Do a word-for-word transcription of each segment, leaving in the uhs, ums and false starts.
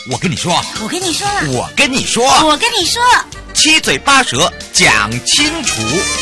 我跟你说， 我跟你说了， 我跟你说， 我跟你说， 七嘴八舌讲清楚。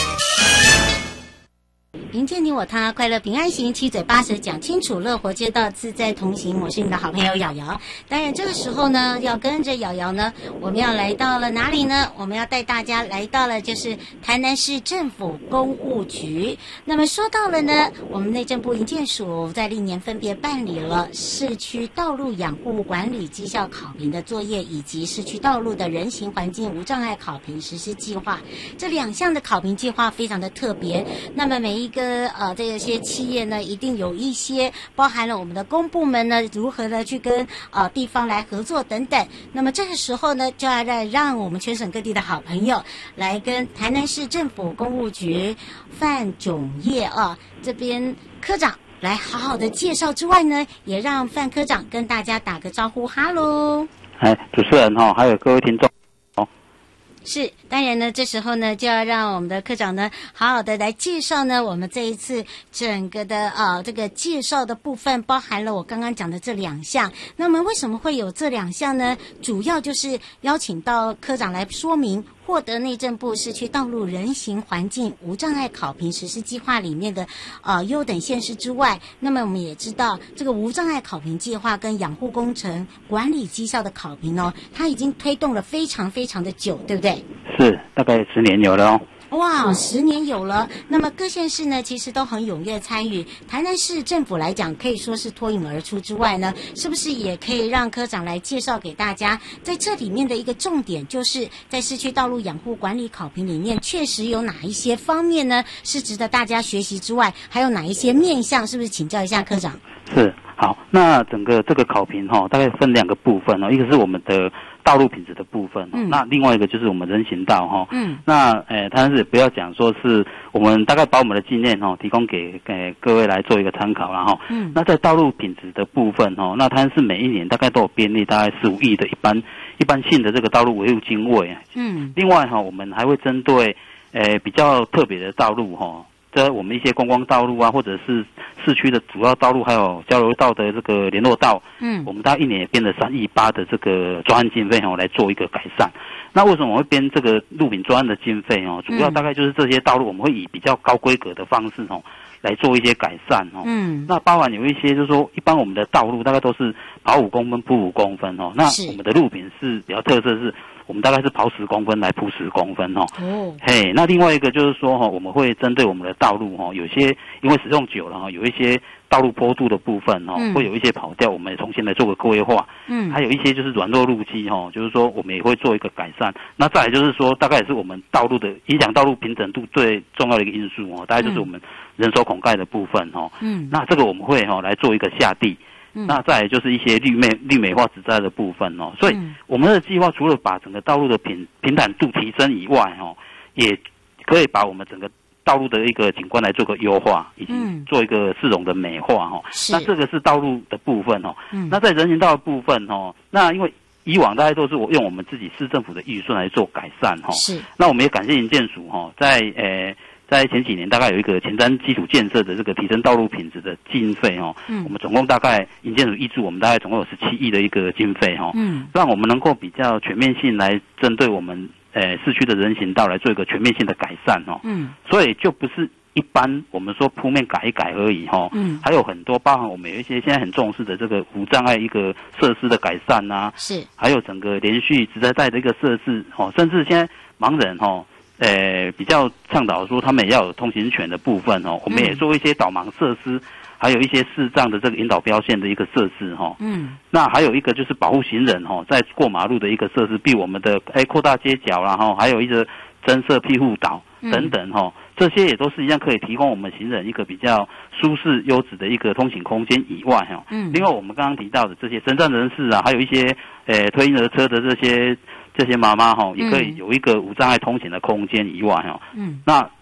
迎接你我他，快乐平安行，七嘴八舌讲清楚，乐活街道自在同行。我是你的好朋友瑶瑶。当然这个时候呢，要跟着瑶瑶呢，我们要来到了哪里呢？我们要带大家来到了就是台南市政府公务局。那么说到了呢，我们内政部营建署在历年分别办理了市区道路养护管理绩效考评的作业，以及市区道路的人行环境无障碍考评实施计划。这两项的考评计划非常的特别。那么每一个呃，这些企业呢，一定有一些包含了我们的公部门呢，如何的去跟呃地方来合作等等。那么这个时候呢，就要让让我们全省各地的好朋友来跟台南市政府公务局范炯业啊这边科长来好好的介绍之外呢，也让范科长跟大家打个招呼，哈喽。 哎，主持人哈、哦，还有各位听众。 是，当然呢，这时候呢，就要让我们的科长呢，好好的来介绍呢，我们这一次整个的呃这个介绍的部分，包含了我刚刚讲的这两项。那么为什么会有这两项呢？主要就是邀请到科长来说明。获得内政部市区道路人行环境无障碍考评实施计划里面的呃优等县市之外，那么我们也知道这个无障碍考评计划跟养护工程管理绩效的考评哦，它已经推动了非常非常的久，对不对？ 是，大概十年有了哦。 哇，十年有了。那么各县市呢，其实都很踊跃参与。台南市政府来讲，可以说是脱颖而出之外呢，是不是也可以让科长来介绍给大家，在这里面的一个重点，就是在市区道路养护管理考评里面，确实有哪一些方面呢，是值得大家学习之外，还有哪一些面向，是不是请教一下科长？是。 好，那整个这个考评哈、哦，大概分两个部分哦，一个是我们的道路品质的部分、哦，嗯，那另外一个就是我们人行道哈、哦，嗯，那呃，但是不要讲说是我们大概把我们的经验哈、哦、提供给给各位来做一个参考然后，嗯，那在道路品质的部分哈、哦，那它是每一年大概都有编列大概十五亿的一般一般性的这个道路维护经费，嗯，另外哈、哦，我们还会针对呃比较特别的道路哈、哦。在我们一些观光道路啊，或者是市区的主要道路，还有交流道的这个联络道，嗯，我们大概一年也编了三亿八的这个专案经费哦，来做一个改善。那为什么我会编这个路品专案的经费哦？主要大概就是这些道路我们会以比较高规格的方式哦，来做一些改善哦。嗯，那包含有一些就是说，一般我们的道路大概都是跑五公分铺五公分哦，那我们的路品是比较特色是。我们大概是跑十公分来铺十公分哦。哦。嘿，那另外一个就是说哈，我们会针对我们的道路哈，有些因为使用久了哈，有一些道路坡度的部分哈，嗯、会有一些跑调，我们也重新来做个规划。嗯。还有一些就是软弱路基哈，就是说我们也会做一个改善。那再来就是说，大概也是我们道路的影响道路平整度最重要的一个因素哦，大概就是我们人手孔盖的部分哈。嗯。那这个我们会哈来做一个下地。嗯、那再来就是一些绿美绿美化植栽的部分哦，所以我们的计划除了把整个道路的平平坦度提升以外哦，也可以把我们整个道路的一个景观来做个优化，以及做一个市容的美化哈、哦。那这个是道路的部分哦。嗯、那在人行道的部分哦，那因为以往大家都是我用我们自己市政府的预算来做改善哈、哦。是。那我们也感谢营建署哈、哦，在呃。在前几年，大概有一个前瞻基础建设的这个提升道路品质的经费哦，嗯，我们总共大概营建署挹注我们大概总共有十七亿的一个经费哈、哦，嗯，让我们能够比较全面性来针对我们呃市区的人行道来做一个全面性的改善哦，嗯，所以就不是一般我们说铺面改一改而已哈、哦，嗯，还有很多包含我们有一些现在很重视的这个无障碍一个设施的改善呐、啊，是，还有整个连续直在带的一个设置哦，甚至现在盲人哈、哦。呃，比较倡导说他们也要有通行权的部分哦，我们也做一些导盲设施，还有一些视障的这个引导标线的一个设施哈、哦。嗯，那还有一个就是保护行人哈、哦，在过马路的一个设施，比我们的哎扩大街角然后还有一个增设庇护岛等等哈、哦，这些也都是一样可以提供我们行人一个比较舒适优质的一个通行空间以外哈、哦。嗯，另外我们刚刚提到的这些身障人士啊，还有一些呃推婴儿车的这些。这些妈妈哈也可以有一个无障碍通行的空间以外哈，嗯，那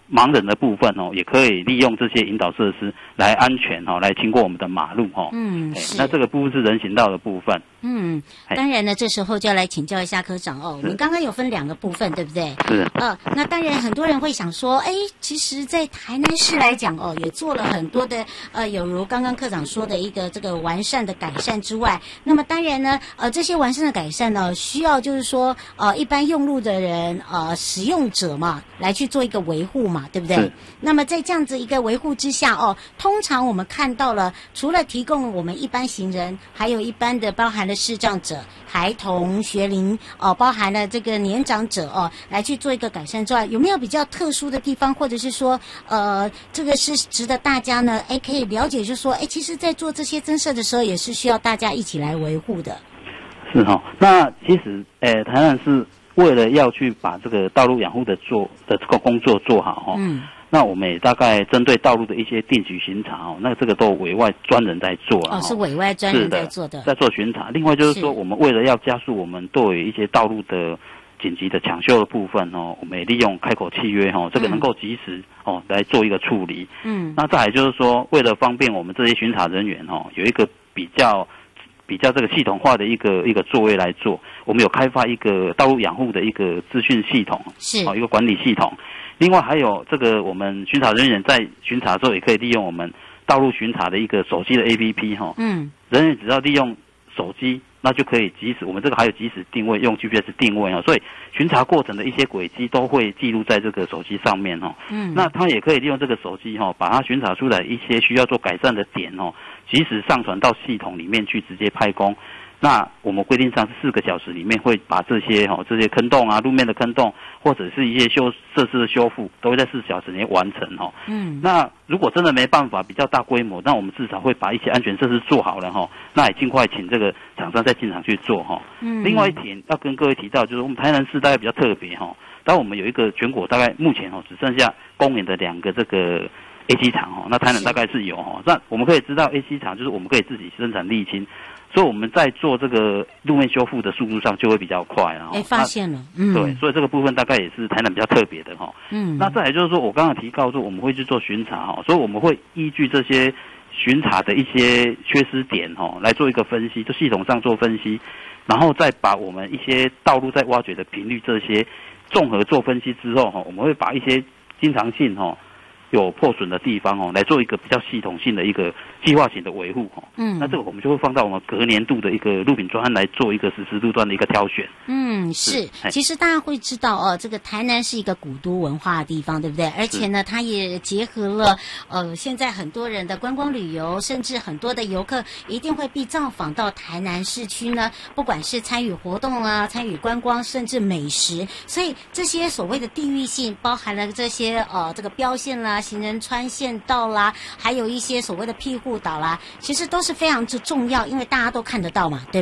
盲人的部分哦，也可以利用这些引导设施来安全哦，来经过我们的马路哦。 嗯，是。 那这个部分是人行道的部分。 嗯，当然呢，这时候就要来请教一下科长哦。我们刚刚有分两个部分，对不对？ 是。 呃，那当然很多人会想说，哎，其实，在台南市来讲哦，也做了很多的呃，有如刚刚科长说的一个这个完善的改善之外，那么当然呢，呃，这些完善的改善呢，需要就是说呃，一般用路的人呃，使用者嘛，来去做一个维护嘛。对不对？那么在这样子一个维护之下哦，通常我们看到了，除了提供我们一般行人，还有一般的包含了视障者、孩童、学龄哦，包含了这个年长者哦，来去做一个改善之外，有没有比较特殊的地方，或者是说呃，这个是值得大家呢，哎，可以了解，就是说，哎，其实在做这些增设的时候，也是需要大家一起来维护的。 是哈、哦，那其实，诶，台南是。为了要去把这个道路养护的做的这个工作做好哈、哦，嗯，那我们也大概针对道路的一些定期巡查哦，那这个都委外专人在做了、哦， 哦，是委外专人在做的， 在做巡查。另外就是说，我们为了要加速我们对于一些道路的紧急的抢修的部分哦，我们也利用开口契约哦，这个能够及时、嗯、哦来做一个处理。嗯，那再来就是说，为了方便我们这些巡查人员哦，有一个比较。比较这个系统化的一个一个作为来做，我们有开发一个道路养护的一个资讯系统， 是哦一个管理系统。另外还有这个我们巡查人员在巡查的时候，也可以利用我们道路巡查的一个手机的 A P P 哈、哦，嗯，人员只要利用手机，那就可以即时我们这个还有即时定位，用 G P S 定位哦，所以巡查过程的一些轨迹都会记录在这个手机上面哦。嗯，那他也可以利用这个手机哈、哦，把它巡查出来一些需要做改善的点哦。即时上传到系统里面去直接拍工，那我们规定上是四个小时里面会把这些哈、哦、这些坑洞啊路面的坑洞或者是一些修设施的修复都会在四小时内完成哦。嗯，那如果真的没办法比较大规模，那我们至少会把一些安全设施做好了哈、哦，那也尽快请这个厂商再进场去做哈、哦。嗯，另外一点要跟各位提到就是我们台南市大概比较特别哈、哦，当我们有一个全国大概目前哦只剩下公园的两个这个。A 七厂哦，那台南大概是有哦，那我们可以知道 A 七厂就是我们可以自己生产沥青，所以我们在做这个路面修复的速度上就会比较快啊。 哎，发现了，嗯， 对，所以这个部分大概也是台南比较特别的哈、哦。嗯，那再来就是说我刚刚提到说我们会去做巡查哈、哦，所以我们会依据这些巡查的一些缺失点哈、哦，来做一个分析，就系统上做分析，然后再把我们一些道路在挖掘的频率这些综合做分析之后哈、哦，我们会把一些经常性哈、哦。有破损的地方哦，来做一个比较系统性的一个计划型的维护哦。嗯，那这个我们就会放到我们隔年度的一个路品专案来做一个实施路段的一个挑选。 嗯，是。其实大家会知道哦，这个台南是一个古都文化的地方，对不对？而且呢，它也结合了呃，现在很多人的观光旅游，甚至很多的游客一定会必造访到台南市区呢，不管是参与活动啊、参与观光，甚至美食，所以这些所谓的地域性，包含了这些呃这个标线啦。行人穿线道啦，还有一些所谓的庇护岛啦，其实都是非常之重要，因为大家都看得到嘛，对